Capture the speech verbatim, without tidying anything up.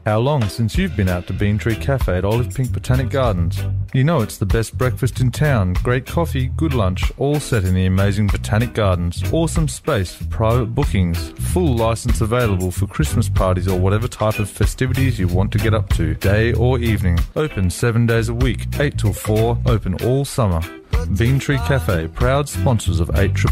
How long since you've been out to Bean Tree Cafe at Olive Pink Botanic Gardens? You know it's the best breakfast in town, great coffee, good lunch, all set in the amazing Botanic Gardens. Awesome space for private bookings, full license available for Christmas parties or whatever type of festivities you want to get up to, day or evening. Open seven days a week, eight till four, open all summer. Bean Tree Cafe, proud sponsors of eight